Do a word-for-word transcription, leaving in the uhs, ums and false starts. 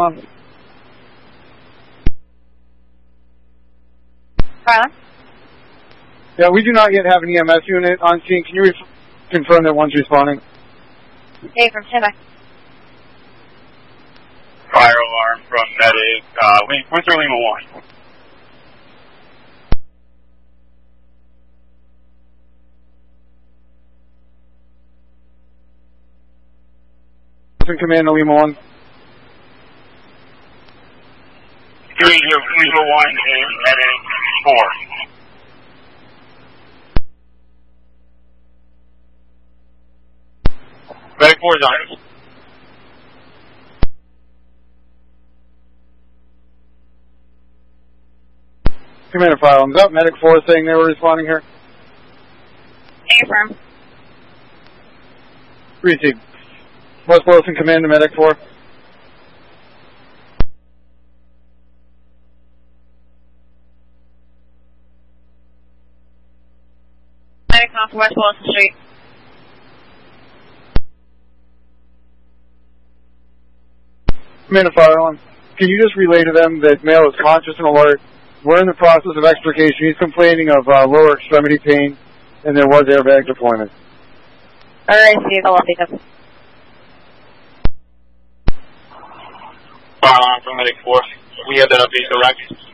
on. Fire. Yeah, we do not yet have an E M S unit on scene. Can you re confirm that one's responding? Dave from Timber. Fire alarm from medic, uh, Winter Lima one. Commander Lima one. Lima one is medic four. Medic four is on. Commander Fire alarm. Is that medic four saying they were responding here? Affirm. Received. West Wilson, Commander Medic four. Medic off West Wilson Street. Commander Fire alarm. Can you just relay to them that male is conscious and alert? We're in the process of extrication. He's complaining of uh, lower extremity pain, and there was airbag deployment. Alright, see the lobby. Fire alarm from medic four. We have that update correct.